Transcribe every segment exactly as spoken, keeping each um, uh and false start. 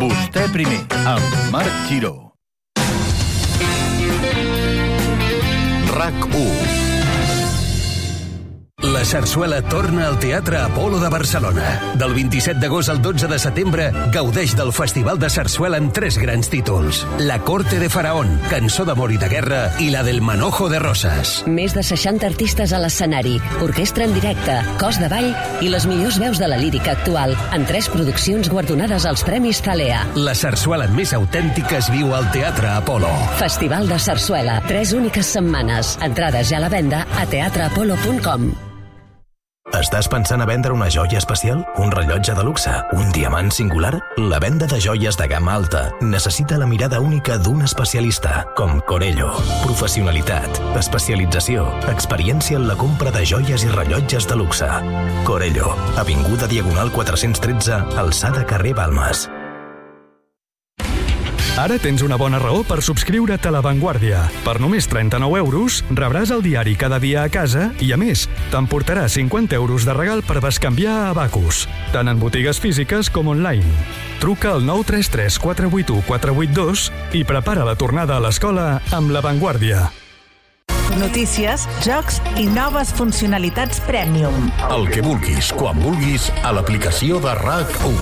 Vostè primer, amb Marc Giró. RAC u. La sarsuela torna al Teatre Apolo de Barcelona. Del vint-i-set d'agost al dotze de setembre gaudeix del Festival de Sarsuela amb tres grans títols. La corte de Faraón, cançó d'amor i de guerra, i la del Manojo de Rosas. Més de seixanta artistes a l'escenari, orquestra en directe, cos de ball i les millors veus de la lírica actual, en tres produccions guardonades als Premis Thalea. La sarsuela més autèntica es viu al Teatre Apolo. Festival de Sarsuela, tres úniques setmanes. Entrades ja a la venda a teatre apolo punt com. Estàs pensant a vendre una joia especial? Un rellotge de luxe? Un diamant singular? La venda de joies de gamma alta necessita la mirada única d'un especialista, com Corello. Professionalitat, especialització, experiència en la compra de joies i rellotges de luxe. Corello, avinguda Diagonal quatre-cents tretze, alçada carrer Balmes. Ara tens una bona raó per subscriure't a La Vanguardia. Per només trenta-nou euros rebràs el diari cada dia a casa i, a més, t'emportarà cinquanta euros de regal per bescanviar a Abacus, tant en botigues físiques com online. Truca al nou tres tres quatre vuit u quatre vuit dos i prepara la tornada a l'escola amb La Vanguardia. Notícies, jocs i noves funcionalitats Premium. El que vulguis, quan vulguis, a l'aplicació de RAC u.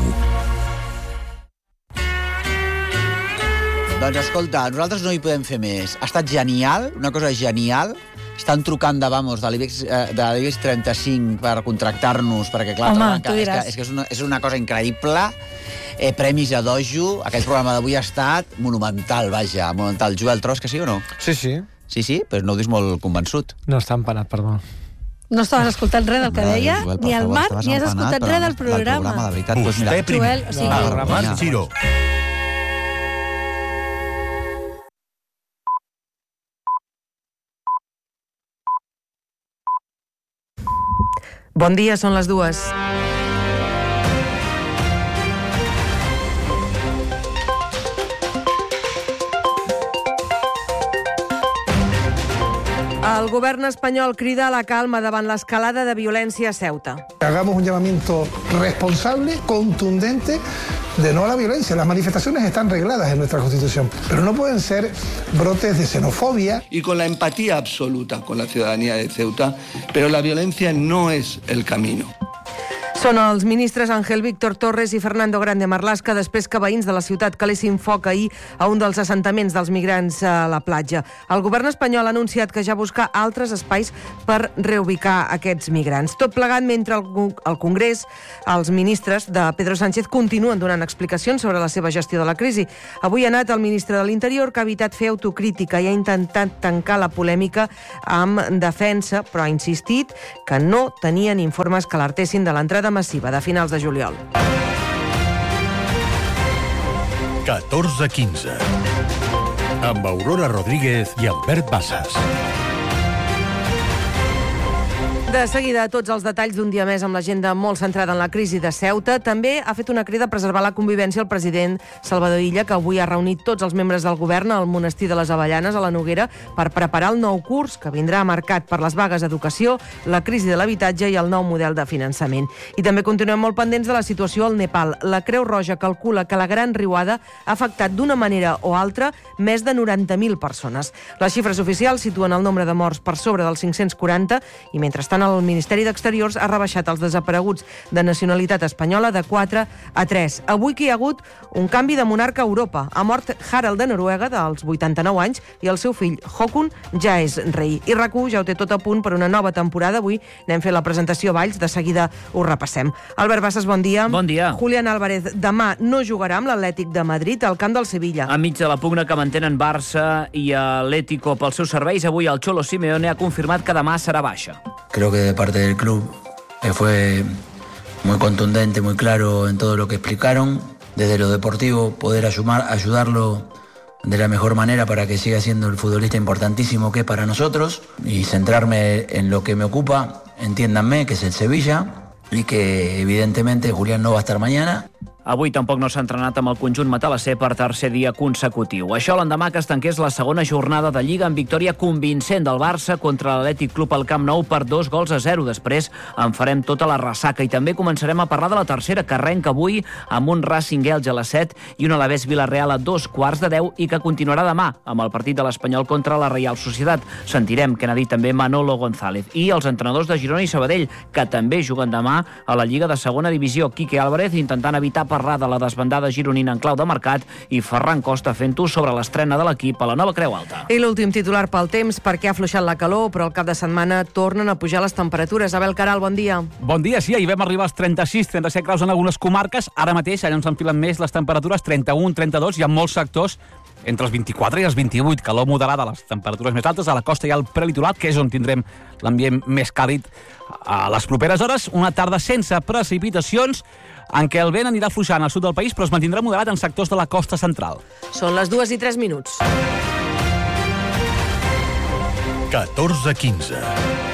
Doncs escolta, nosaltres no hi podem fer més. Ha estat genial, una cosa genial. Estan trucant de, vamos, de l'IBEX eh, de l'IBEX trenta-cinc per contractar-nos, perquè, clar, Home, arrenca, tu és, diràs. que, és que és una, és una cosa increïble. Eh, premis a Dojo. Aquest programa d'avui ha estat monumental, vaja, monumental. Joel Tros, que sí o no? Sí, sí. Sí, sí, però no ho dius molt convençut. No està empanat, perdó. No estaves escoltant res del que No, deia, Joel, per ni el favor, Marc, estaves ni has empanat, escoltat però res no del del programa. programa, de veritat. Doncs mira, Vostè primer, Joel, o sigui, amb Marc Giró. Bon dia, són les dues. El govern espanyol crida a la calma davant l'escalada de violència a Ceuta. Hagamos un llamamiento responsable, contundente, de no a la violencia. Las manifestaciones están regladas en nuestra Constitución, pero no pueden ser brotes de xenofobia. Y con la empatía absoluta con la ciudadanía de Ceuta, pero la violencia no es el camino. Són els ministres Ángel Víctor Torres i Fernando Grande Marlaska després que veïns de la ciutat calessin foc ahir a un dels assentaments dels migrants a la platja. El govern espanyol ha anunciat que ja busca altres espais per reubicar aquests migrants. Tot plegat mentre el, el Congrés, els ministres de Pedro Sánchez continuen donant explicacions sobre la seva gestió de la crisi. Avui ha anat el ministre de l'Interior, que ha evitat fer autocrítica i ha intentat tancar la polèmica amb defensa, però ha insistit que no tenien informes que alertessin de l'entrada massiva de finals de juliol. catorze quinze. Amb Aurora Rodríguez i Albert Bassas. De seguida, tots els detalls d'un dia més amb l'agenda molt centrada en la crisi de Ceuta. També ha fet una crida a preservar la convivència el president Salvador Illa, que avui ha reunit tots els membres del govern al monestir de les Avellanes, a la Noguera, per preparar el nou curs, que vindrà marcat per les vagues d'educació, la crisi de l'habitatge i el nou model de finançament. I també continuem molt pendents de la situació al Nepal. La Creu Roja calcula que la gran riuada ha afectat d'una manera o altra més de noranta mil persones. Les xifres oficials situen el nombre de morts per sobre dels cinc-cents quaranta i, mentrestant, el Ministeri d'Exteriors ha rebaixat els desapareguts de nacionalitat espanyola de quatre a tres. Avui que hi ha hagut un canvi de monarca a Europa. Ha mort Harald de Noruega, dels vuitanta-nou anys, i el seu fill Håkon ja és rei. I RAC u ja ho té tot a punt per una nova temporada. Avui n'hem fet la presentació a Valls, de seguida ho repassem. Albert Bassas, bon dia. Bon dia. Julián Álvarez demà no jugarà amb l'Atlètic de Madrid al camp del Sevilla. Enmig de la pugna que mantenen Barça i Atlético pels seus serveis, avui el Cholo Simeone ha confirmat que demà serà baixa. Creo que de parte del club eh, fue muy contundente, muy claro en todo lo que explicaron. Desde lo deportivo, poder ayudar, ayudarlo de la mejor manera para que siga siendo el futbolista importantísimo que es para nosotros y centrarme en lo que me ocupa, entiéndanme, que es el Sevilla, y que evidentemente Julián no va a estar mañana Avui tampoc no s'ha entrenat amb el conjunt matalasser per tercer dia consecutiu. Això l'endemà que es tanqués la segona jornada de Lliga amb victòria convincent del Barça contra l'Atlètic Club al Camp Nou per dos gols a zero. Després en farem tota la ressaca i també començarem a parlar de la tercera, que arrenca avui amb un Racing Elche a les set i un Alavés Villarreal a dos quarts de deu i que continuarà demà amb el partit de l'Espanyol contra la Reial Societat. Sentirem què n'ha dit també Manolo González. I els entrenadors de Girona i Sabadell, que també juguen demà a la Lliga de Segona Divisió. Quique Álvarez intentant evitar parlar de la desbandada gironina en clau de mercat i Ferran Costa fent-ho sobre l'estrena de l'equip a la nova Creu Alta. I l'últim titular pel temps, perquè ha afluixat la calor, però al cap de setmana tornen a pujar les temperatures. Abel Caral, bon dia. Bon dia, sí, ahir vam arribar als trenta-sis trenta-set graus en algunes comarques. Ara mateix allà ens enfilen més les temperatures, trenta-un trenta-dos, i en molts sectors entre els vint-i-quatre i els vint-i-vuit, calor moderada, les temperatures més altes. A la costa hi ha el prelitoral, que és on tindrem l'ambient més càlid a les properes hores. Una tarda sense precipitacions, en què el vent anirà afluixant al sud del país, però es mantindrà moderat en sectors de la costa central. Són les dues i tres minuts. catorze quinze.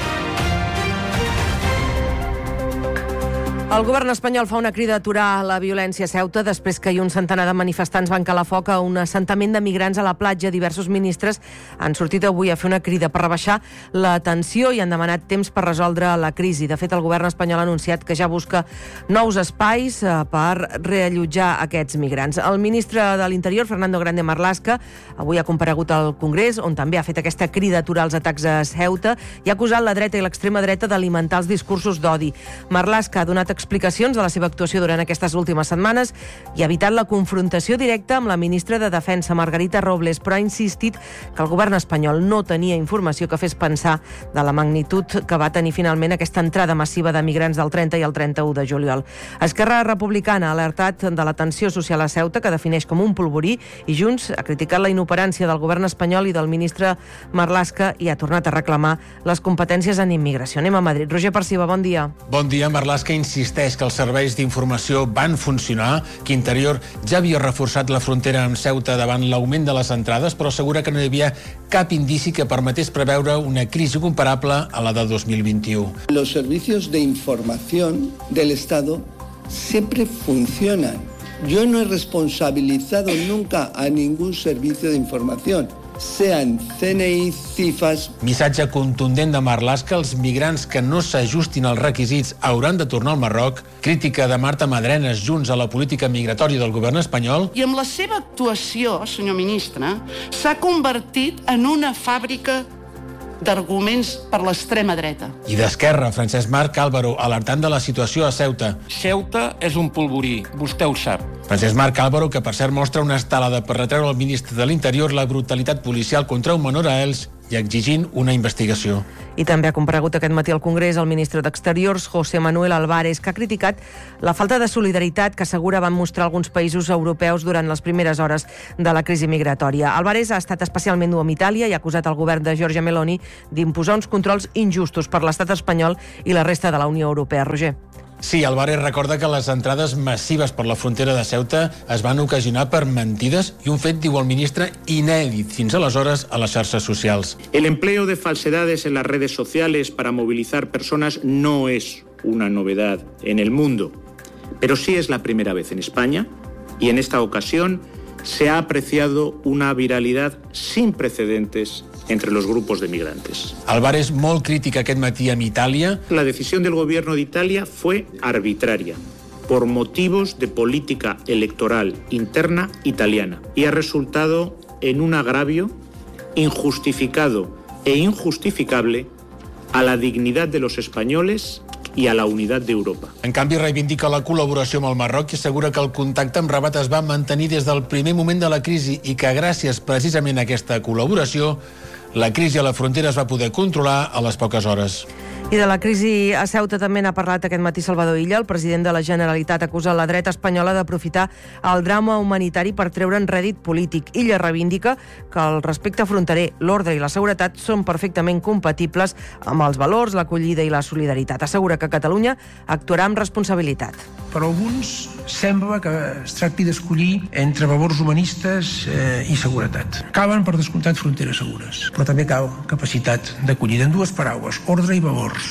El govern espanyol fa una crida a aturar la violència a Ceuta després que un centenar de manifestants van calar foc a un assentament de migrants a la platja. Diversos ministres han sortit avui a fer una crida per rebaixar la tensió i han demanat temps per resoldre la crisi. De fet, el govern espanyol ha anunciat que ja busca nous espais per reallotjar aquests migrants. El ministre de l'Interior, Fernando Grande Marlaska, avui ha comparegut al Congrés, on també ha fet aquesta crida a aturar els atacs a Ceuta i ha acusat la dreta i l'extrema dreta d'alimentar els discursos d'odi. Marlaska ha donat explicacions de la seva actuació durant aquestes últimes setmanes i ha evitat la confrontació directa amb la ministra de Defensa, Margarita Robles, però ha insistit que el govern espanyol no tenia informació que fes pensar de la magnitud que va tenir finalment aquesta entrada massiva de migrants del trenta i el trenta-u de juliol. Esquerra Republicana ha alertat de la tensió social a Ceuta, que defineix com un polvorí, i Junts ha criticat la inoperància del govern espanyol i del ministre Marlaska i ha tornat a reclamar les competències en immigració. Anem a Madrid. Roger Perciba, bon dia. Bon dia. Marlaska insisteix que els serveis d'informació van funcionar, que Interior ja havia reforçat la frontera amb Ceuta davant l'augment de les entrades, però assegura que no hi havia cap indici que permetés preveure una crisi comparable a la de dos mil vint-i-u. Los servicios de información del Estado siempre funcionan. Yo no he responsabilizado nunca a ningún servicio de información, sean C N I, CIFAS... Missatge contundent de Marlaska: els migrants que no s'ajustin als requisits hauran de tornar al Marroc. Crítica de Marta Madrenes, Junts, a la política migratòria del govern espanyol. I amb la seva actuació, senyor ministre, s'ha convertit en una fàbrica d'arguments per l'extrema dreta. I d'Esquerra, Francesc Marc Álvaro, alertant de la situació a Ceuta. Ceuta és un polvorí, vostè ho sap. Francesc Marc Álvaro, que per cert mostra una estelada per retreure al ministre de l'Interior la brutalitat policial contra un menor a Elx i exigint una investigació. I també ha comparegut aquest matí al Congrés el ministre d'Exteriors, José Manuel Álvarez, que ha criticat la falta de solidaritat que assegura van mostrar alguns països europeus durant les primeres hores de la crisi migratòria. Álvarez ha estat especialment dur amb Itàlia i ha acusat el govern de Giorgia Meloni d'imposar uns controls injustos per l'estat espanyol i la resta de la Unió Europea. Roger. Sí, Álvarez recorda que les entrades massives per la frontera de Ceuta es van ocasionar per mentides i un fet, diu el ministre, inèdit fins aleshores a les xarxes socials. El empleo de falsedades en las redes sociales para movilizar personas no es una novedad en el mundo, pero sí es la primera vez en España y en esta ocasión se ha apreciado una viralidad sin precedentes entre los grupos de migrantes. Álvarez molt crític aquest matí amb Itàlia. La decisión del gobierno de Italia fue arbitraria por motivos de política electoral interna italiana y ha resultado en un agravio injustificado e injustificable a la dignidad de los españoles i a la unitat d'Europa. En canvi, reivindica la col·laboració amb el Marroc i assegura que el contacte amb Rabat es va mantenir des del primer moment de la crisi i que gràcies precisament a aquesta col·laboració la crisi a la frontera es va poder controlar a les poques hores. I de la crisi a Ceuta també n'ha parlat aquest matí Salvador Illa. El president de la Generalitat acusa la dreta espanyola d'aprofitar el drama humanitari per treure'n rèdit polític. Illa reivindica que el respecte fronterer, l'ordre i la seguretat són perfectament compatibles amb els valors, l'acollida i la solidaritat. Assegura que Catalunya actuarà amb responsabilitat. Per alguns sembla que es tracti d'escollir entre valors humanistes eh, i seguretat. Calen, per descomptat, fronteres segures, però també cal capacitat d'acollida. En dues paraules, ordre i valors.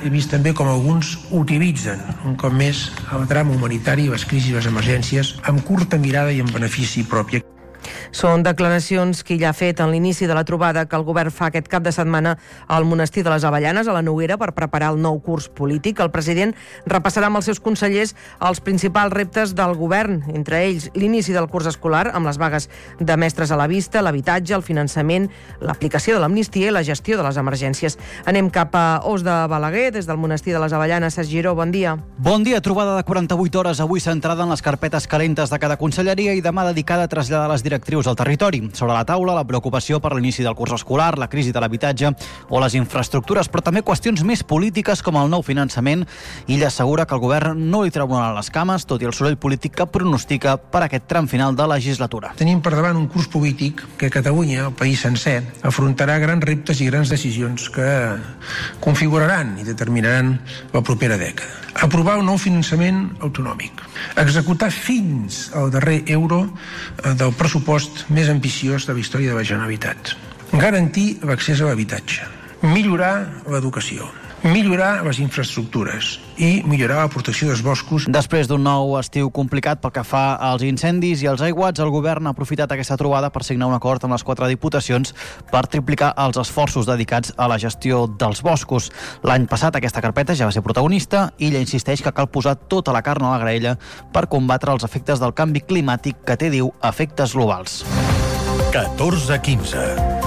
he vist també com alguns utilitzen un cop més el drama humanitari, les crisis i les emergències amb curta mirada i amb benefici propi. Són declaracions que ell ha fet en l'inici de la trobada que el govern fa aquest cap de setmana al Monestir de les Avellanes, a la Noguera, per preparar el nou curs polític. El president repassarà amb els seus consellers els principals reptes del govern, entre ells l'inici del curs escolar, amb les vagues de mestres a la vista, l'habitatge, el finançament, l'aplicació de l'amnistia i la gestió de les emergències. Anem cap a Os de Balaguer, des del Monestir de les Avellanes. Sergi Giró, bon dia. Bon dia. Trobada de quaranta-vuit hores, avui centrada en les carpetes calentes de cada conselleria i demà dedicada a traslladar les directrius al territori. Sobre la taula, la preocupació per l'inici del curs escolar, la crisi de l'habitatge o les infraestructures, però també qüestions més polítiques com el nou finançament. Ella assegura que el govern no li trauran les cames, tot i el soroll polític que pronostica per aquest tram final de legislatura. Tenim per davant un curs polític que Catalunya, el país sencer, afrontarà grans reptes i grans decisions que configuraran i determinaran la propera dècada. Aprovar un nou finançament autonòmic. Executar fins al darrer euro del pressupost més ambiciós de la història de la Generalitat. Garantir l'accés a l'habitatge. Millorar l'educació. Millorar les infraestructures i millorar la protecció dels boscos. Després d'un nou estiu complicat pel que fa als incendis i als aiguats, el govern ha aprofitat aquesta trobada per signar un acord amb les quatre diputacions per triplicar els esforços dedicats a la gestió dels boscos. L'any passat aquesta carpeta ja va ser protagonista i ella insisteix que cal posar tota la carn a la graella per combatre els efectes del canvi climàtic que té, diu, efectes globals. catorze quinze.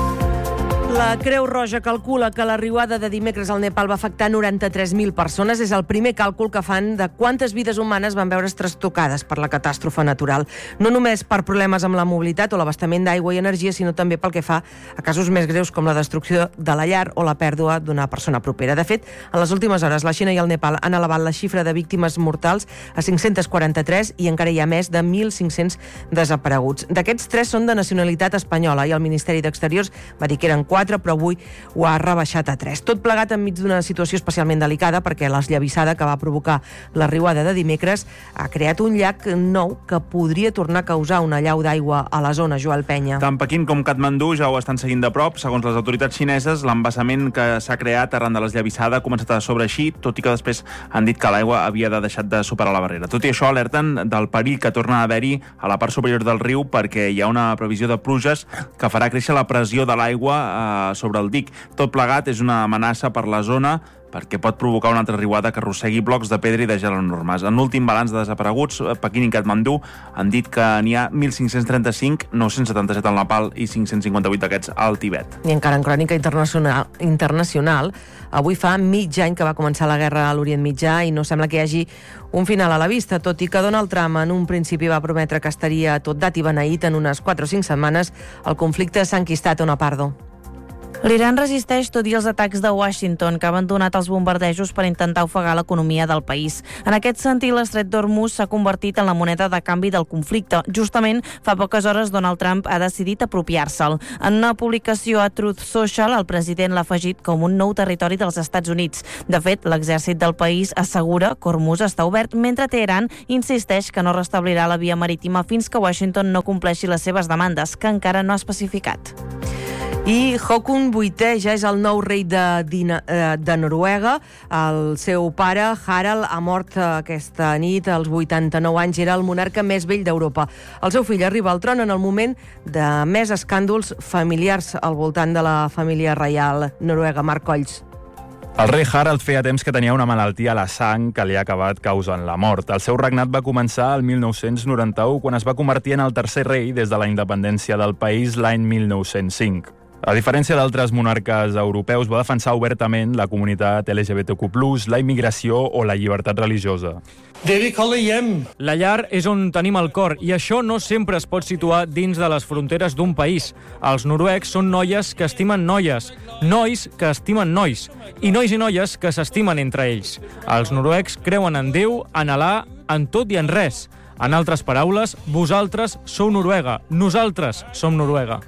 La Creu Roja calcula que la riuada de dimecres al Nepal va afectar noranta-tres mil persones. És el primer càlcul que fan de quantes vides humanes van veure's trastocades per la catàstrofe natural. No només per problemes amb la mobilitat o l'abastament d'aigua i energia, sinó també pel que fa a casos més greus com la destrucció de la llar o la pèrdua d'una persona propera. De fet, en les últimes hores, la Xina i el Nepal han elevat la xifra de víctimes mortals a cinc-cents quaranta-tres i encara hi ha més de mil cinc-cents desapareguts. D'aquests, tres són de nacionalitat espanyola i el Ministeri d'Exteriors va dir que eren quatre, però avui ho ha rebaixat a tres. Tot plegat enmig d'una situació especialment delicada perquè l'esllavissada que va provocar la riuada de dimecres ha creat un llac nou que podria tornar a causar una allau d'aigua a la zona. Joel Penya. Tant Pequín com Katmandú ja ho estan seguint de prop. Segons les autoritats xineses, l'embassament que s'ha creat arran de l'esllavissada ha començat a sobreeixir, tot i que després han dit que l'aigua havia de deixar de superar la barrera. Tot i això, alerten del perill que torna a haver-hi a la part superior del riu perquè hi ha una previsió de pluges que farà créixer la pressió de l'aigua eh, sobre el dic. Tot plegat és una amenaça per la zona perquè pot provocar una altra riuada que arrossegui blocs de pedra i de gel enormes. En l'últim balanç de desapareguts, Pequín i Katmandú han dit que n'hi ha mil cinc-cents trenta-cinc, nou-cents setanta-set al Nepal i cinc-cents cinquanta-vuit d'aquests al Tibet. I encara en crònica internacional, internacional, avui fa mig any que va començar la guerra a l'Orient Mitjà i no sembla que hi hagi un final a la vista, tot i que Donald Trump en un principi va prometre que estaria tot dat i beneït en unes quatre o cinc setmanes. El conflicte s'ha enquistat a una pardo. L'Iran resisteix tot i els atacs de Washington, que ha abandonat els bombardejos per intentar ofegar l'economia del país. En aquest sentit, l'estret d'Hormuz s'ha convertit en la moneda de canvi del conflicte. Justament, fa poques hores, Donald Trump ha decidit apropiar-se'l. En una publicació a Truth Social, el president l'ha afegit com un nou territori dels Estats Units. De fet, l'exèrcit del país assegura que Hormuz està obert, mentre Teheran insisteix que no restablirà la via marítima fins que Washington no compleixi les seves demandes, que encara no ha especificat. I Håkon vuitè ja és el nou rei de, Dina, de Noruega. El seu pare, Harald, ha mort aquesta nit als vuitanta-nou anys. Era el monarca més vell d'Europa. El seu fill arriba al tron en el moment de més escàndols familiars al voltant de la família reial noruega. Marc Colls. El rei Harald feia temps que tenia una malaltia a la sang que li ha acabat causant la mort. El seu regnat va començar el mil nou-cents noranta-u, quan es va convertir en el tercer rei des de la independència del país l'any mil nou-cents cinc. A diferència d'altres monarques europeus, va defensar obertament la comunitat L G B T Q plus, la immigració o la llibertat religiosa. La llar és on tenim el cor, i això no sempre es pot situar dins de les fronteres d'un país. Els noruecs són noies que estimen noies, nois que estimen nois, i nois i noies que s'estimen entre ells. Els noruecs creuen en Déu, en Alà, en tot i en res. En altres paraules, vosaltres sou Noruega, nosaltres som Noruega.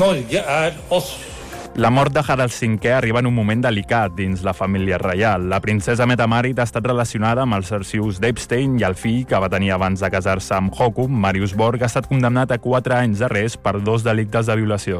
La mort de Harald cinquè arriba en un moment delicat dins la família reial. La princesa Mette-Marit ha estat relacionada amb els arxius d'Epstein i el fill que va tenir abans de casar-se amb Håkon, Marius Borg, ha estat condemnat a quatre anys d'arrest per dos delictes de violació.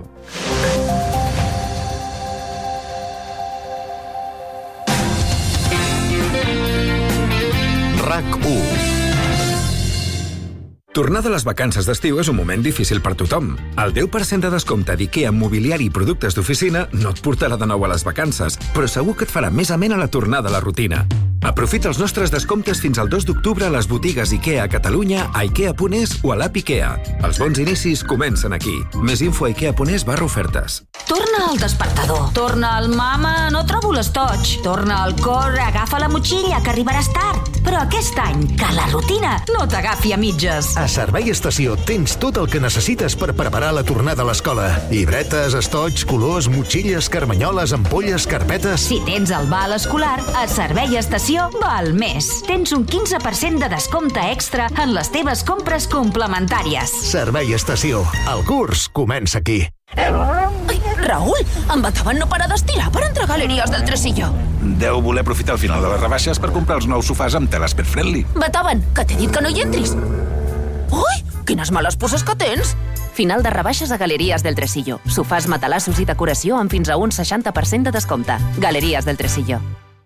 Tornar de les vacances d'estiu és un moment difícil per tothom. El deu per cent de descompte d'IKEA en mobiliari i productes d'oficina no et portarà de nou a les vacances, però segur que et farà més amena la tornada a la rutina. Aprofita els nostres descomptes fins al dos d'octubre a les botigues IKEA a Catalunya, a ikea punt es o a l'app IKEA. Els bons inicis comencen aquí. Més info a ikea punt es barra ofertes. Torna al despertador. Torna al mama, no trobo l'estoig. Torna al cor, agafa la motxilla, que arribaràs tard. Però aquest any, que la rutina no t'agafi a mitges. A Servei Estació tens tot el que necessites per preparar la tornada a l'escola. Llibretes, estoigs, colors, motxilles, carmanyoles, ampolles, carpetes... Si tens el val escolar, a Servei Estació val més. Tens un quinze per cent de descompte extra en les teves compres complementàries. Servei Estació. El curs comença aquí. Ai, Raül, en Beethoven no para d'estirar per entrar a Galeries del Tresillo. Deu voler aprofitar el final de les rebaixes per comprar els nous sofàs amb teles pet friendly. Beethoven, que t'he dit que no hi entris. Ui, quines males puces que tens. Final de rebaixes a Galeries del Tresillo. Sofàs, matalassos i decoració amb fins a un seixanta per cent de descompte. Galeries del Tresillo.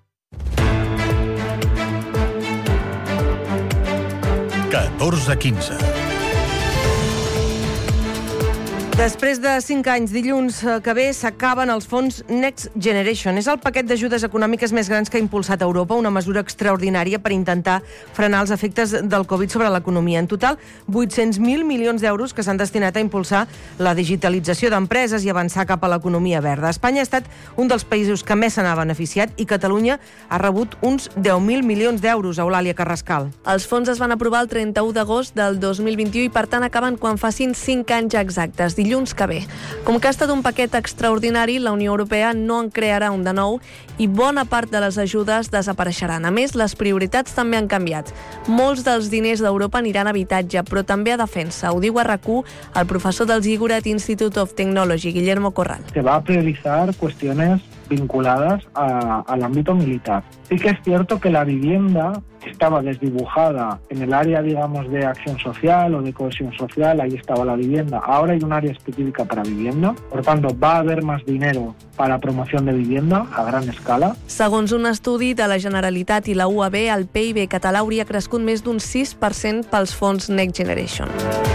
catorze quinze. Després de cinc anys, dilluns que ve s'acaben els fons Next Generation. És el paquet d'ajudes econòmiques més grans que ha impulsat Europa, una mesura extraordinària per intentar frenar els efectes del Covid sobre l'economia. En total, vuit-cents mil milions d'euros que s'han destinat a impulsar la digitalització d'empreses i avançar cap a l'economia verda. Espanya ha estat un dels països que més se n'ha beneficiat i Catalunya ha rebut uns deu mil milions d'euros, Eulàlia Carrascal. Els fons es van aprovar el trenta-u d'agost del dos mil vint-i-u i, per tant, acaben quan facin cinc anys exactes, dilluns que ve. Com que ha estat un paquet extraordinari, la Unió Europea no en crearà un de nou i bona part de les ajudes desapareixeran. A més, les prioritats també han canviat. Molts dels diners d'Europa aniran a habitatge, però també a defensa. Ho diu a RAC u el professor del Ziggurat Institute of Technology, Guillermo Corral. Se va a priorizar cuestiones vinculadas a, al ámbito militar. Sí que es cierto que la vivienda estaba desdibujada en el área, digamos, de acción social o de cohesión social, ahí estaba la vivienda. Ahora hay un área específica para vivienda, por tanto va a haber más dinero para promoción de vivienda a gran escala. Segons un estudi de la Generalitat i la U A B, el P I B català hauria crescut més d'un sis per cent pels fons Next Generation.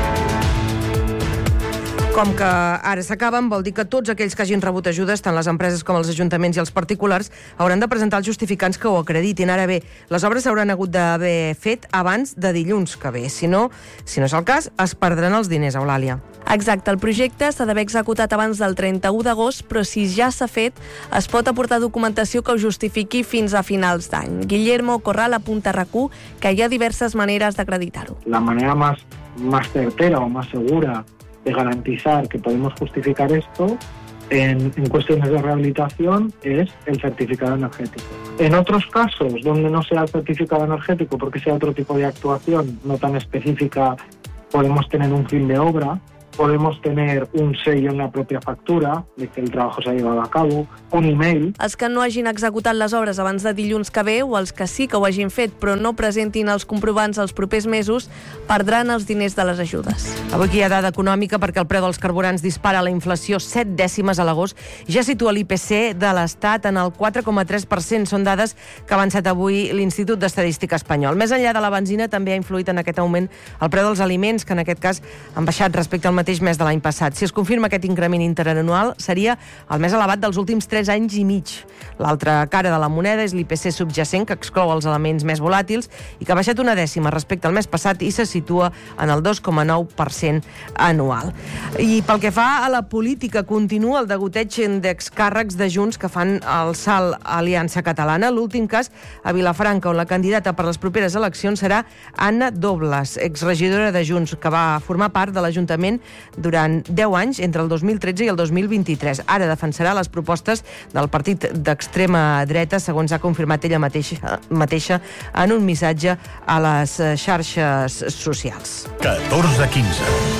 Com que ara s'acaben, vol dir que tots aquells que hagin rebut ajudes, tant les empreses com els ajuntaments i els particulars, hauran de presentar els justificants que ho acreditin. Ara bé, les obres s'hauran hagut d'haver fet abans de dilluns que ve. Si no, si no és el cas, es perdran els diners, Eulàlia. Exacte, el projecte s'ha d'haver executat abans del trenta-u d'agost, però si ja s'ha fet, es pot aportar documentació que ho justifiqui fins a finals d'any. Guillermo Corral apunta a RAC u que hi ha diverses maneres d'acreditar-ho. La manera más, más certera o más segura de garantizar que podemos justificar esto en, en cuestiones de rehabilitación es el certificado energético. En otros casos, donde no sea el certificado energético, porque sea otro tipo de actuación no tan específica, podemos tener un fin de obra, podemos tener un sello en la propia factura de que el trabajo se ha llevado a cabo, un email. Els que no hagin executat les obres abans de dilluns que ve o els que sí que ho hagin fet però no presentin els comprovants els propers mesos perdran els diners de les ajudes. Avui aquí hi ha dada econòmica perquè el preu dels carburants dispara la inflació set dècimes a l'agost. Ja situa l'I P C de l'Estat en el quatre coma tres per cent. Són dades que ha avançat avui l'Institut d'Estadística Espanyol. Més enllà de la benzina també ha influït en aquest augment el preu dels aliments, que en aquest cas han baixat respecte al mateix mes de l'any passat. Si es confirma aquest increment interanual, seria el més elevat dels últims tres anys i mig. L'altra cara de la moneda és l'I P C subjacent, que exclou els elements més volàtils i que ha baixat una dècima respecte al mes passat i se situa en el dos coma nou per cent anual. I pel que fa a la política, continua el degoteig d'excàrrecs de Junts que fan el salt a Aliança Catalana. L'últim cas a Vilafranca, on la candidata per les properes eleccions serà Anna Dobles, exregidora de Junts, que va formar part de l'Ajuntament durant deu anys, entre el dos mil tretze i el dos mil vint-i-tres. Ara defensarà les propostes del partit d'extrema dreta, segons ha confirmat ella mateixa, mateixa en un missatge a les xarxes socials. catorze quinze.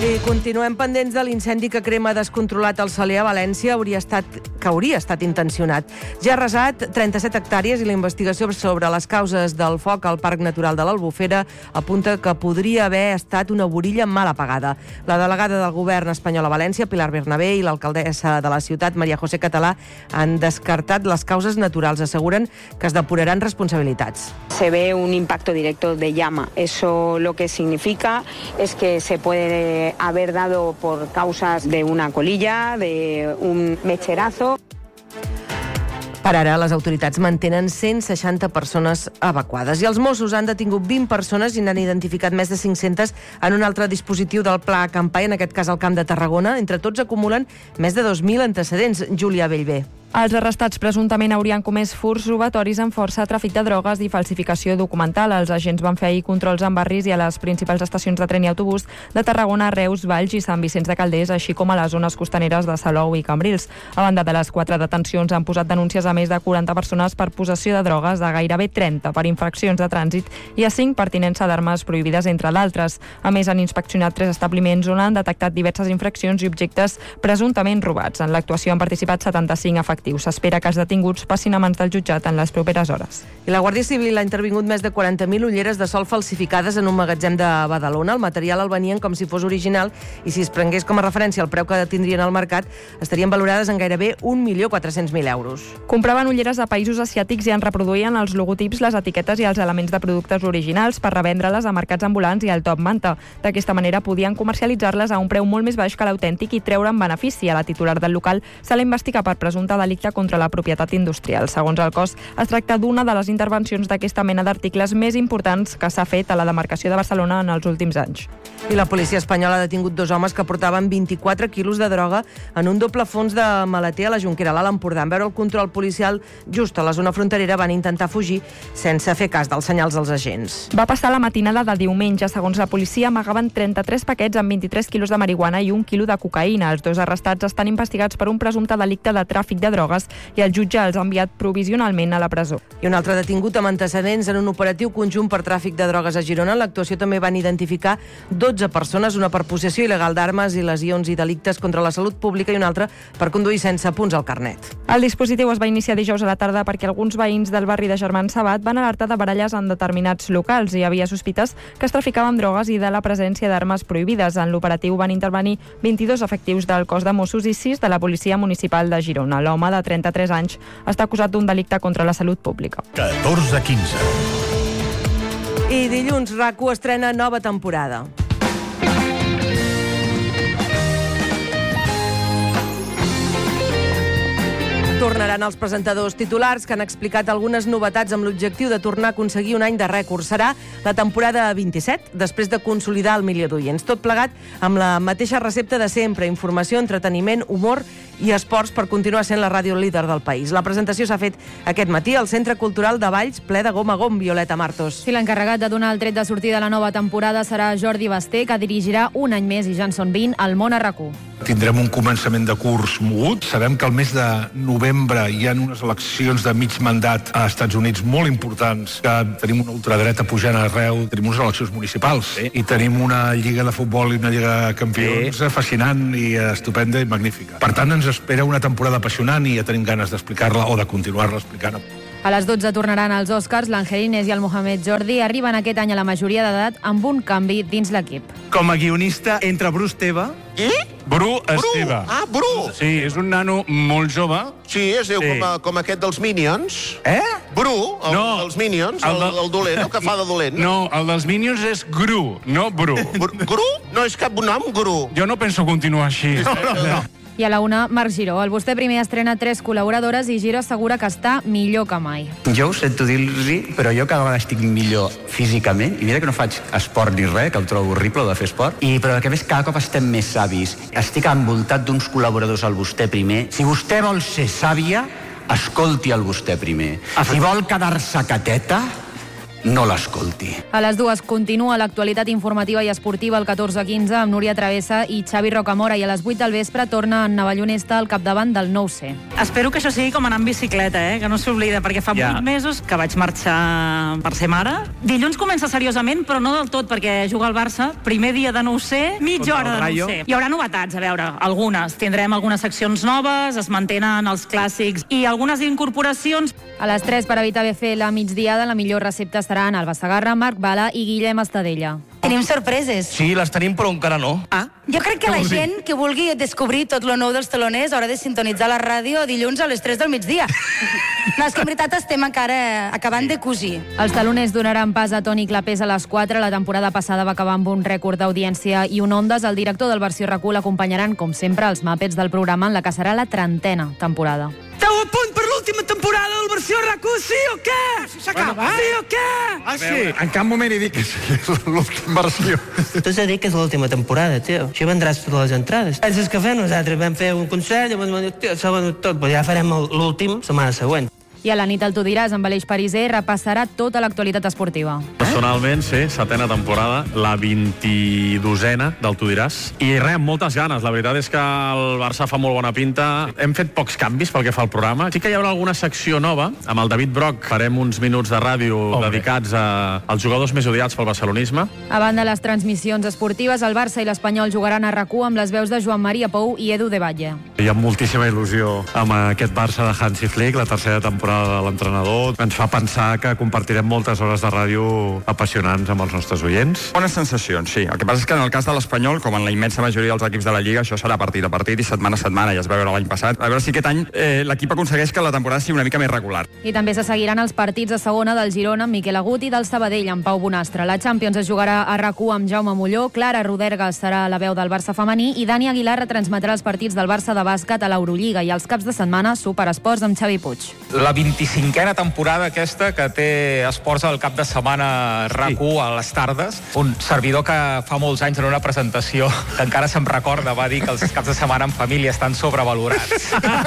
I continuem pendents de l'incendi que crema descontrolat al Saler a València, hauria estat, que hauria estat intencionat. Ja ha arrasat trenta-set hectàrees i la investigació sobre les causes del foc al Parc Natural de l'Albufera apunta que podria haver estat una borilla mal apagada. La delegada del govern espanyol a València, Pilar Bernabé, i l'alcaldessa de la ciutat, María José Català, han descartat les causes naturals. Asseguren que es depuraran responsabilitats. Se ve un impacto directo de llama. Eso lo que significa es que se puede haber dado por causas de una colilla, de un mecherazo. Per ara, les autoritats mantenen cent seixanta persones evacuades i els Mossos han detingut vint persones i n'han identificat més de cinc-centes en un altre dispositiu del Pla Campany, en aquest cas al Camp de Tarragona. Entre tots acumulen més de dos mil antecedents. Júlia Bellver. Els arrestats presumptament haurien comès furts, robatoris amb força, tràfic de drogues i falsificació documental. Els agents van fer ahir controls en barris i a les principals estacions de tren i autobús de Tarragona, Reus, Valls i Sant Vicenç de Calders, així com a les zones costaneres de Salou i Cambrils. A banda de les quatre detencions, han posat denúncies a més de quaranta persones per possessió de drogues, a gairebé trenta per infraccions de trànsit i a cinc per tinença d'armes prohibides, entre d'altres. A més, han inspeccionat tres establiments on han detectat diverses infraccions i objectes presumptament robats. En l'actuació han participat setanta-cinc efectius. S'espera que els detinguts passin a mans del jutjat en les properes hores. I la Guàrdia Civil ha intervingut més de quaranta mil ulleres de sol falsificades en un magatzem de Badalona. El material el venien com si fos original i si es prengués com a referència el preu que tindrien al mercat, estarien valorades en gairebé un milió quatre-cents mil euros. Compraven ulleres de països asiàtics i en reproduïen els logotips, les etiquetes i els elements de productes originals per revendre-les a mercats ambulants i al top manta. D'aquesta manera podien comercialitzar-les a un preu molt més baix que l'autèntic i treure'n benefici. A la titular del local se la investiga per presumpte delicte contra la propietat industrial. Segons el cos, es tracta d'una de les intervencions d'aquesta mena d'articles més importants que s'ha fet a la demarcació de Barcelona en els últims anys. I la policia espanyola ha detingut dos homes que portaven vint-i-quatre quilos de droga en un doble fons de maleter a la Jonquera, a l'Alt Empordà. En veure el control policial just a la zona fronterera van intentar fugir sense fer cas dels senyals dels agents. Va passar la matinada de diumenge. Segons la policia, amagaven trenta-tres paquets amb vint-i-tres quilos de marihuana i un quilo de cocaïna. Els dos arrestats estan investigats per un presumpte delicte de tràfic de drogues i el jutge els ha enviat provisionalment a la presó. I un altre detingut amb antecedents en un operatiu conjunt per tràfic de drogues a Girona. En l'actuació també van identificar dotze persones, una per possessió il·legal d'armes i lesions i delictes contra la salut pública i una altra per conduir sense punts al carnet. El dispositiu es va iniciar dijous a la tarda perquè alguns veïns del barri de Germans Sabat van alertar de baralles en determinats locals. Hi havia sospites que es traficava amb drogues i de la presència d'armes prohibides. En l'operatiu van intervenir vint-i-dos efectius del cos de Mossos i sis de la policia municipal de Girona. L'home de trenta-tres anys està acusat d'un delicte contra la salut pública. catorze quinze. I dilluns RAC u estrena nova temporada. Tornaran els presentadors titulars que han explicat algunes novetats amb l'objectiu de tornar a aconseguir un any de rècord. Serà la temporada vint-i-set, després de consolidar el milió d'oients. Tot plegat amb la mateixa recepta de sempre: informació, entreteniment, humor i esports per continuar sent la ràdio líder del país. La presentació s'ha fet aquest matí al Centre Cultural de Valls, ple de gom a gom. Violeta Martos. Sí, l'encarregat de donar el tret de sortida a la nova temporada serà Jordi Basté, que dirigirà un any més, i ja en són vint, al món a RAC u. Tindrem un començament de curs mogut. Sabem que el mes de novembre hi ha unes eleccions de mig mandat a Estats Units molt importants, que tenim una ultradreta pujant arreu, tenim unes eleccions municipals sí. i tenim una lliga de futbol i una lliga de campions sí. fascinant i estupenda i magnífica. Per tant, ens espera una temporada apassionant i ja tenim ganes d'explicar-la o de continuar-la explicant. A les dotze tornaran els Oscars. L'Angelines i el Mohamed Jordi arriben aquest any a la majoria d'edat amb un canvi dins l'equip. Com a guionista entra Bru Esteve. Qui? Bru Esteve. Ah, Bru! Sí, és un nano molt jove. Sí, es diu sí. com, a, com aquest dels Minions. Eh? Bru, el, no, els Minions, el, el, el dolent, el que fa de dolent. No, el dels Minions és Gru, no Bru. Gru? No és cap nom, Gru. Jo no penso continuar així. No, no, no. I a la una, Marc Giró. El Vostè primer estrena tres col·laboradores i Giró assegura que està millor que mai. Jo ho sento dir-los, però jo cada vegada estic millor físicament, i mira que no faig esport ni res, que ho trobo horrible de fer esport, i però que més cada cop estem més savis. Estic envoltat d'uns col·laboradors al Vostè primer. Si vostè vol ser sàvia, escolti el Vostè primer. Si vol quedar-se cateta, no l'escolti. A les dues continua l'actualitat informativa i esportiva al catorze quinze amb Núria Travessa i Xavi Rocamora, i a les vuit del vespre torna en Navallonesta al capdavant del nou C. Espero que això sigui com anar en bicicleta, eh? Que no s'oblida, perquè fa Ja. vuit mesos que vaig marxar per ser mare. Dilluns comença seriosament, però no del tot, perquè juga al Barça. Primer dia de nou C, mitja Contra hora el de Rayo. nou C. Hi haurà novetats, a veure, algunes. Tindrem algunes seccions noves, es mantenen els clàssics i algunes incorporacions. A les tres, per evitar haver fet la migdiada, la millor recepta seran Alba Segarra, Marc Bala i Guillem Estadella. Tenim sorpreses. Sí, les tenim, però encara no. Ah, jo crec que la gent que vulgui descobrir tot lo nou dels taloners haurà de sintonitzar la ràdio dilluns a les tres del migdia. No, és que en veritat estem encara acabant de cosir. Els taloners donaran pas a Toni Clapés a les quatre. La temporada passada va acabar amb un rècord d'audiència i un Ondas. El director del Versió R Q l'acompanyaran, com sempre, els Muppets del programa en la que serà la trentena temporada. Esteu a punt per l'última temporada del Versió R Q, sí o què? S'acaba, sí o què? Ah, sí? En cap moment he dit que és l'última versió. Tu s'ha dit que és l'última temporada, tio. Així vendràs totes les entrades. Penses que fem? Nosaltres vam fer un concert, llavors vam dir, tio, s'ha venut tot, però ja farem l'últim setmana següent. I a la nit el Tu diràs, amb Aleix Pariser, repassarà tota l'actualitat esportiva. Personalment, sí, setena temporada, la vint-i-dosena del Tu diràs. I res, amb moltes ganes. La veritat és que el Barça fa molt bona pinta. Hem fet pocs canvis pel que fa al programa. Sí que hi haurà alguna secció nova. Amb el David Broc farem uns minuts de ràdio Home. dedicats a, als jugadors més odiats pel barcelonisme. A banda de les transmissions esportives, el Barça i l'Espanyol jugaran a R Q amb les veus de Joan Maria Pou i Edu de Valle. Hi ha moltíssima il·lusió amb aquest Barça de Hansi Flick, la tercera temporada de l'entrenador. Ens fa pensar que compartirem moltes hores de ràdio apassionants amb els nostres oients. Bones sensacions, sí. El que passa és que en el cas de l'Espanyol, com en la immensa majoria dels equips de la Lliga, això serà partit a partit i setmana a setmana, ja es va veure l'any passat. A veure si aquest any eh, l'equip aconsegueix que la temporada sigui una mica més regular. I també se seguiran els partits de segona del Girona amb Miquel Agut i del Sabadell amb Pau Bonastre. La Champions es jugarà a R Q amb Jaume Molló, Clara Roderga serà la veu del Barça femení i Dani Aguilar retransmetrà els partits del Barça de bàsquet a l'Eurolliga, i els caps de setmana Superesports amb Xavi Puig. La vint-i-cinquena temporada aquesta que té esports al cap de setmana R Q a les tardes. Un servidor que fa molts anys en una presentació que encara se'm recorda va dir que els caps de setmana en família estan sobrevalorats.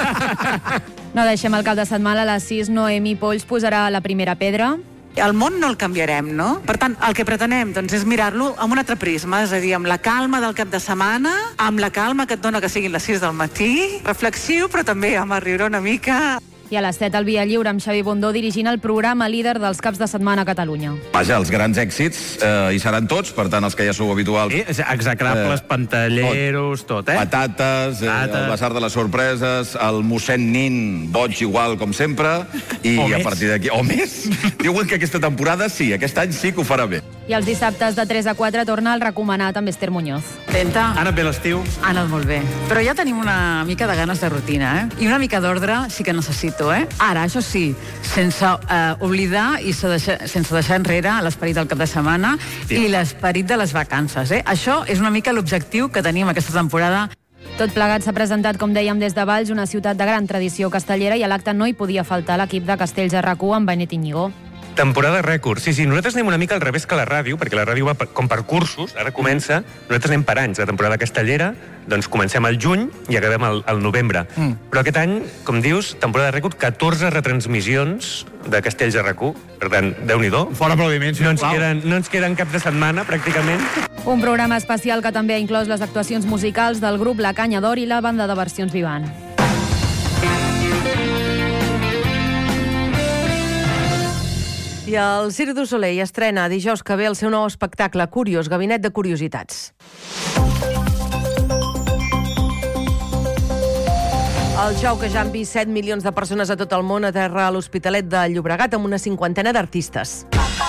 No deixem el cap de setmana. A les sis, Noemi Polls posarà la primera pedra. El món no el canviarem, no? Per tant, el que pretenem doncs, és mirar-lo amb un altre prisma, és a dir, amb la calma del cap de setmana, amb la calma que et dona que siguin les sis del matí, reflexiu, però també amb el riure una mica. I a les set, el Via Lliure amb Xavi Bundó dirigint el programa líder dels caps de setmana a Catalunya. Vaja, els grans èxits eh, hi seran tots, per tant, els que ja sou habituals. Sí, execrables, eh, pantalleros, tot, eh? Patates, eh, el basar de les sorpreses, el mossèn Nin, boig igual com sempre, i o a més. partir d'aquí... O més! Diuen que aquesta temporada sí, aquest any sí que ho farà bé. I els dissabtes de tres a quatre torna el recomanat amb Esther Muñoz. Tenta. Ha anat bé l'estiu? Ha anat molt bé. Però ja tenim una mica de ganes de rutina, eh? I una mica d'ordre sí que necessito, eh? Ara, això sí, sense eh, oblidar i se deixa, sense deixar enrere l'esperit del cap de setmana sí. i l'esperit de les vacances, eh? Això és una mica l'objectiu que tenim aquesta temporada. Tot plegat s'ha presentat, com dèiem, des de Valls, una ciutat de gran tradició castellera, i a l'acte no hi podia faltar l'equip de Castells R Q amb Benet Iñigó. Temporada rècord. Sí, sí, nosaltres anem una mica al revés que la ràdio, perquè la ràdio va per, com per cursos, ara comença, nosaltres anem per anys. La temporada castellera, doncs comencem al juny i acabem al, al novembre. Mm. Però aquest any, com dius, temporada rècord, catorze retransmissions de Castells R Q. Per tant, Déu-n'hi-do. Fora aplaudiments, no ens, queden, no ens queden cap de setmana, pràcticament. Un programa especial que també ha inclòs les actuacions musicals del grup La Canya d'Or i la banda de versions Vivant. I el Cirque du Soleil estrena dijous que ve el seu nou espectacle Curiós, Gabinet de Curiositats. El show, que ja han vist set milions de persones a tot el món, aterra a l'Hospitalet de Llobregat amb una cinquantena d'artistes.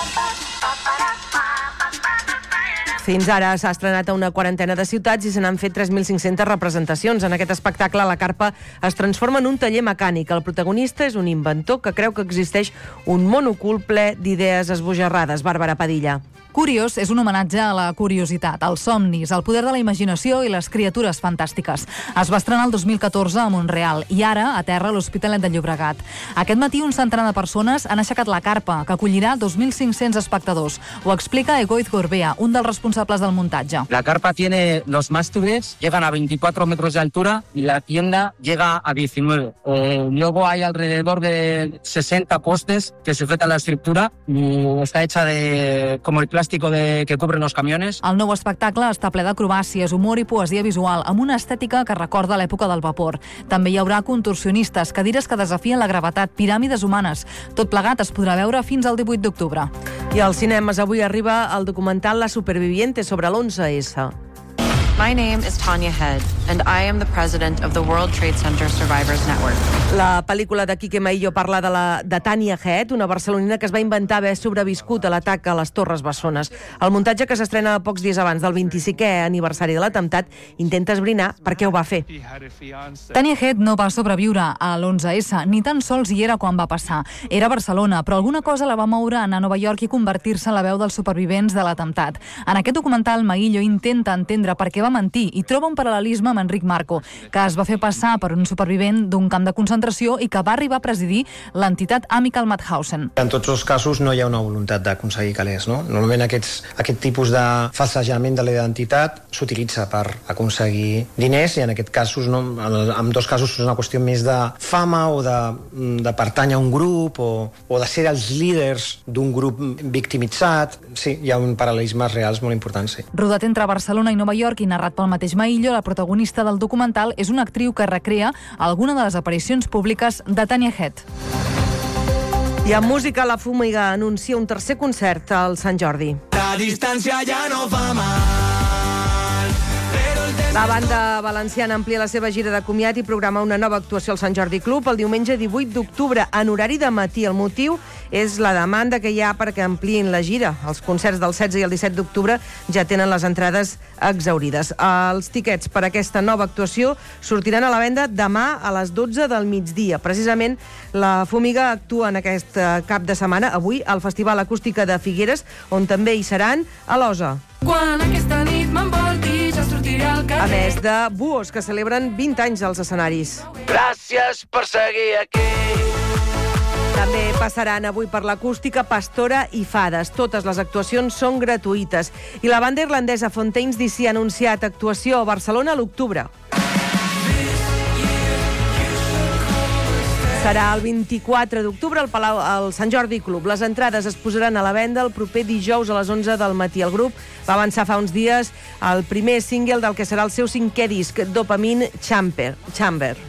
Fins ara s'ha estrenat a una quarantena de ciutats i se n'han fet tres mil cinc-centes representacions. En aquest espectacle, la carpa es transforma en un taller mecànic. El protagonista és un inventor que creu que existeix un món ocult ple d'idees esbojarrades. Bàrbara Padilla. Curiós és un homenatge a la curiositat, als somnis, al poder de la imaginació i les criatures fantàstiques. Es va estrenar el dos mil catorze a Montreal i ara a terra a l'Hospitalet de Llobregat. Aquest matí un centenar de persones han aixecat la carpa, que acollirà dos mil cinc-cents espectadors. Ho explica Egoiz Gorbea, un dels responsables del muntatge. La carpa tiene los mástiles, llegan a veinticuatro metros de altura y la tienda llega a diecinueve. Eh, luego hay alrededor de sesenta postes que sujetan la estructura y está hecha de como el plástico de, que cubren los camiones. El nou espectacle està ple d'acrobàcies, humor i poesia visual, amb una estètica que recorda l'època del vapor. També hi haurà contorsionistes, cadires que desafien la gravetat, piràmides humanes. Tot plegat es podrà veure fins al divuit d'octubre. I als cinemes avui arriba el documental La Superviviente sobre l'onze esse. My name is Tanya Head, and I am the president of the World Trade Center Survivors Network. La pel·lícula de Quique Maillo parla de, la, de Tanya Head, una barcelonina que es va inventar haver sobreviscut a l'atac a les Torres Bessones. El muntatge, que s'estrena pocs dies abans del vint-i-cinquè aniversari de l'atemptat, intenta esbrinar per què ho va fer. Tanya Head no va sobreviure a l'onze esse, ni tan sols hi era quan va passar. Era a Barcelona, però alguna cosa la va moure a anar a Nova York i convertir-se en la veu dels supervivents de l'atemptat. En aquest documental, Maillo intenta entendre per què va mentir i troba un paral·lelisme amb Enric Marco, que es va fer passar per un supervivent d'un camp de concentració i que va arribar a presidir l'entitat Amical Mauthausen. En tots els casos no hi ha una voluntat d'aconseguir calés, no? Normalment aquests, aquest tipus de falsejament de la identitat s'utilitza per aconseguir diners i en aquest casos, no, en dos casos és una qüestió més de fama o de, de pertany a un grup o, o de ser els líders d'un grup victimitzat. Sí, hi ha un paral·lelismes reals molt importants, sí. Rodat entre Barcelona i Nova York i narrat pel mateix Maillo, la protagonista del documental és una actriu que recrea alguna de les aparicions públiques de Tanya Head. I en música, La Fúmiga anuncia un tercer concert al Sant Jordi. La distància ja no fa mal. La banda valenciana amplia la seva gira de comiat i programa una nova actuació al Sant Jordi Club el diumenge divuit d'octubre, en horari de matí. El motiu és la demanda que hi ha perquè ampliïn la gira. Els concerts del setze i el disset d'octubre ja tenen les entrades exaurides. Els tiquets per aquesta nova actuació sortiran a la venda demà a les dotze del migdia. Precisament, La Fúmiga actua en aquest cap de setmana, avui, al Festival Acústica de Figueres, on també hi seran a l'Osa. Quan aquesta nit m'envolti, ja sortiré al carrer. A més de Buos, que celebren vint anys als escenaris. Gràcies per seguir aquí. També passaran avui per l'acústica Pastora i Fades. Totes les actuacions són gratuïtes. I la banda irlandesa Fontaines D C ha anunciat actuació a Barcelona a l'octubre. Serà el vint-i-quatre d'octubre al Palau al Sant Jordi Club. Les entrades es posaran a la venda el proper dijous a les onze del matí. El grup va avançar fa uns dies el primer single del que serà el seu cinquè disc, Dopamine Chamber. Chamber.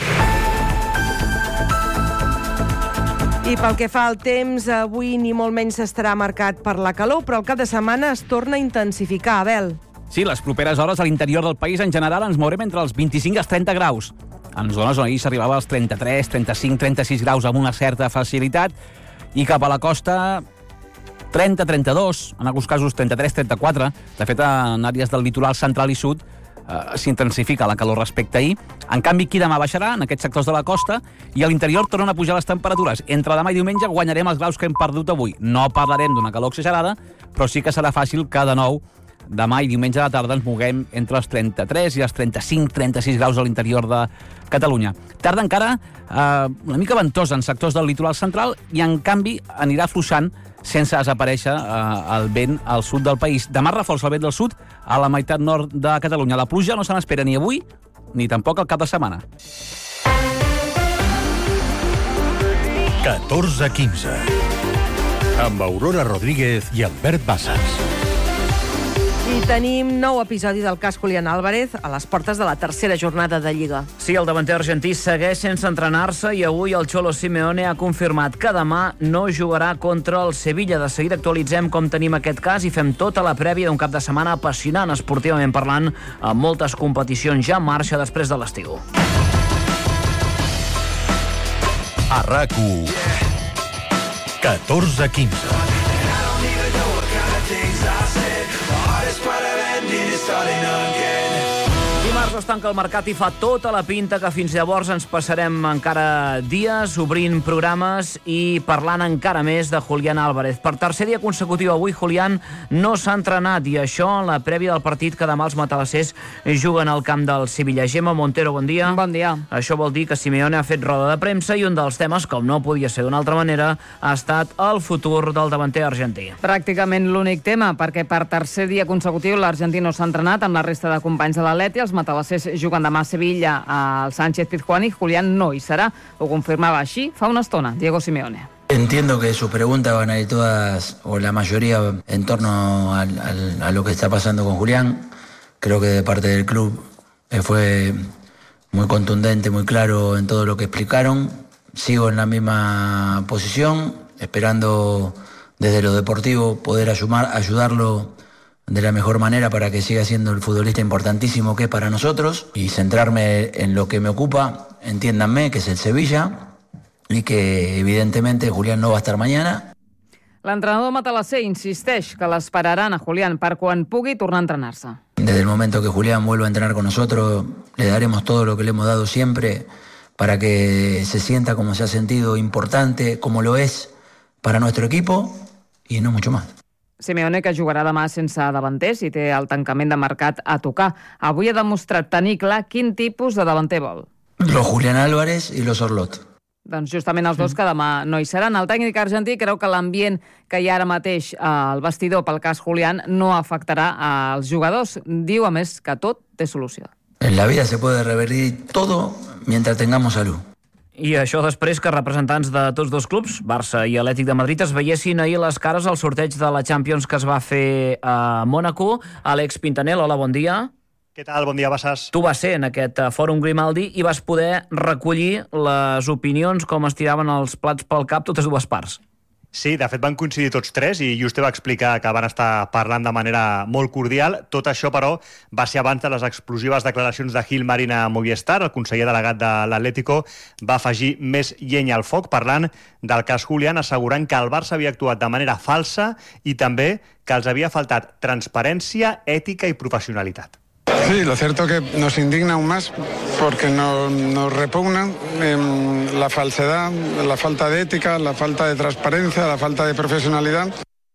I pel que fa al temps, avui ni molt menys estarà marcat per la calor, però el cap de setmana es torna a intensificar. Abel. Sí, les properes hores a l'interior del país en general ens mourem entre els vint-i-cinc i els trenta graus. En zones on ahir s'arribava als trenta-tres, trenta-cinc, trenta-sis graus amb una certa facilitat i cap a la costa trenta, trenta-dos, en alguns casos trenta-tres, trenta-quatre. De fet, en àrees del litoral central i sud eh, s'intensifica la calor respecte a ahir. En canvi, aquí demà baixarà en aquests sectors de la costa i a l'interior tornen a pujar les temperatures. Entre demà i diumenge guanyarem els graus que hem perdut avui. No parlarem d'una calor exagerada, però sí que serà fàcil que de nou demà i diumenge a la tarda ens moguem entre els trenta-tres i els trenta-cinc, trenta-sis graus a l'interior de Catalunya. Tarda encara eh, una mica ventosa en sectors del litoral central i, en canvi, anirà afluixant sense desaparèixer eh, el vent al sud del país. Demà reforça el vent del sud a la meitat nord de Catalunya. La pluja no se n'espera ni avui ni tampoc el cap de setmana. catorze quinze amb Aurora Rodríguez i Albert Bassas. I tenim nou episodi del cas Julián Álvarez a les portes de la tercera jornada de Lliga. Sí, el davanter argentí segueix sense entrenar-se i avui el Cholo Simeone ha confirmat que demà no jugarà contra el Sevilla. De seguida actualitzem com tenim aquest cas i fem tota la prèvia d'un cap de setmana apassionant esportivament parlant, amb moltes competicions ja en marxa després de l'estiu. A RAC-u, catorze quinze. Dimarts es tanca el mercat i fa tota la pinta que fins llavors ens passarem encara dies obrint programes i parlant encara més de Julián Álvarez. Per tercer dia consecutiu avui Julián no s'ha entrenat i això en la prèvia del partit que demà els matalassers juguen al camp del Sevilla. Gemma Montero, bon dia. Bon dia. Això vol dir que Simeone ha fet roda de premsa i un dels temes, com no podia ser d'una altra manera, ha estat el futur del davanter argentí. Pràcticament l'únic tema, perquè per tercer dia consecutiu l'argentí no s'ha entrenat amb la resta de companys de l'Atleti. Els matalassers juguen demà a Sevilla al Sánchez Pizjuán i Julián no hi serà. Ho confirmava així fa una estona Diego Simeone. Entiendo que sus preguntas van a ir todas, o la mayoría, en torno al, al, a lo que está pasando con Julián. Creo que de parte del club eh, fue muy contundente, muy claro en todo lo que explicaron. Sigo en la misma posición, esperando desde lo deportivo poder ayudar, ayudarlo de la mejor manera para que siga siendo el futbolista importantísimo que es para nosotros y centrarme en lo que me ocupa, entiéndanme, que es el Sevilla y que evidentemente Julián no va a estar mañana. L'entrenador matalasser insisteix que l'esperaran a Julián per quan pugui tornar a entrenar-se. Desde el momento que Julián vuelva a entrenar con nosotros, le daremos todo lo que le hemos dado siempre para que se sienta como se ha sentido importante, como lo es para nuestro equipo y no mucho más. Simeone, que jugarà demà sense davanters i té el tancament de mercat a tocar. Avui ha demostrat tenir clar quin tipus de davanter vol. Los Julián Álvarez i los Orlot. Doncs justament els dos que demà no hi seran. El tècnic argentí creu que l'ambient que hi ha ara mateix al vestidor pel cas Julián no afectarà als jugadors. Diu, a més, que tot té solució. En la vida se puede revertir todo mientras tengamos salud. I això després que representants de tots dos clubs, Barça i Atlètic de Madrid, es veiessin ahir les cares al sorteig de la Champions que es va fer a Mònaco. Àlex Pintanel, hola, bon dia. Què tal? Bon dia, Bassàs. Tu vas ser en aquest Fòrum Grimaldi i vas poder recollir les opinions, com es tiraven els plats pel cap totes dues parts. Sí, de fet van coincidir tots tres i just te va explicar que van estar parlant de manera molt cordial. Tot això, però, va ser abans de les explosives declaracions de Gil Marín a Movistar. El conseller delegat de l'Atlético va afegir més llenya al foc parlant del cas Julián, assegurant que el Barça havia actuat de manera falsa i també que els havia faltat transparència, ètica i professionalitat. Sí, lo cierto es que nos indigna aún más porque nos, nos repugna eh, la falsedad, la falta de ética, la falta de transparencia, la falta de profesionalidad.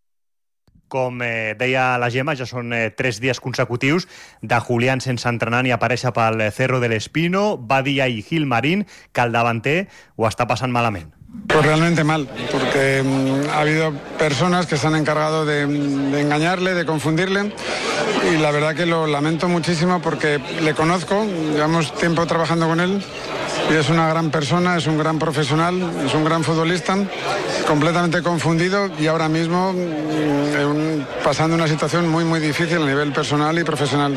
Com eh, deia la Gemma, ja són eh, tres dies consecutius de Julián sense entrenar ni aparèixer pel Cerro del Espino. Va dir ahir Gil Marín que el davanter ho està passant malament. Pues realmente mal, porque um, ha habido personas que se han encargado de, de engañarle, de confundirle, y la verdad que lo lamento muchísimo porque le conozco, llevamos tiempo trabajando con él, y es una gran persona, es un gran profesional, es un gran futbolista, completamente confundido y ahora mismo um, pasando una situación muy muy difícil a nivel personal y profesional.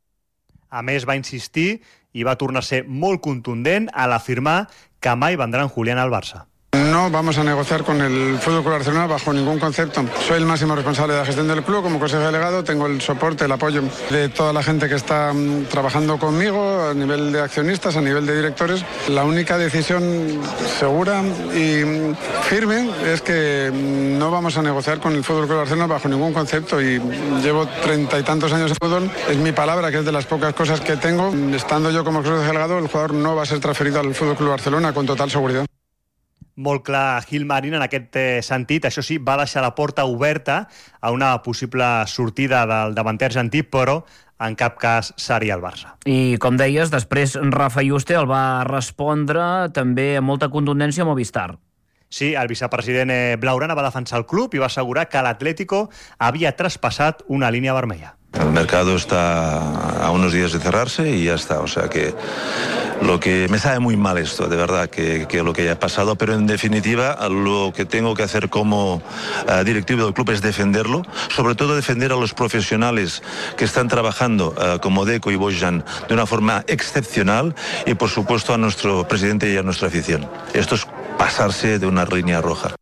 A més, va insistir i va tornar a ser molt contundent al afirmar que mai vendran Julián al Barça. No vamos a negociar con el Fútbol Club Barcelona bajo ningún concepto. Soy el máximo responsable de la gestión del club como consejero delegado, tengo el soporte, el apoyo de toda la gente que está um, trabajando conmigo a nivel de accionistas, a nivel de directores. La única decisión segura y um, firme es que um, no vamos a negociar con el Fútbol Club Barcelona bajo ningún concepto y llevo treinta y tantos años de fútbol. Es mi palabra, que es de las pocas cosas que tengo. Estando yo como consejero delegado, el jugador no va a ser transferido al Fútbol Club Barcelona con total seguridad. Molt clar Gil Marín en aquest eh, sentit. Això sí, va deixar la porta oberta a una possible sortida del davanter argentí, però en cap cas seria el Barça. I, com deies, després Rafa Yuste el va respondre també amb molta contundència a Movistar. Sí, el vicepresident eh, Blaugrana va defensar el club i va assegurar que l'Atlético havia traspassat una línia vermella. El mercado está a unos días de cerrarse y ya está. O sea que lo que me sabe muy mal esto, de verdad, que, que lo que haya pasado, pero en definitiva lo que tengo que hacer como uh, directivo del club es defenderlo, sobre todo defender a los profesionales que están trabajando uh, como Deco y Bojan de una forma excepcional y por supuesto a nuestro presidente y a nuestra afición. Esto es pasarse de una línea roja.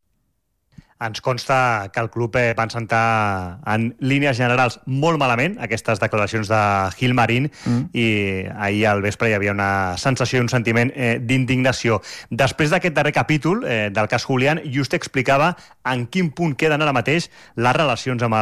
Ens consta que el club eh, va encentar en línies generals molt malament aquestes declaracions de Gil Marín mm. i ahir al vespre hi havia una sensació i un sentiment eh, d'indignació. Després d'aquest darrer capítol eh, del cas Julián, Juste explicava en quin punt queden ara mateix les relacions amb el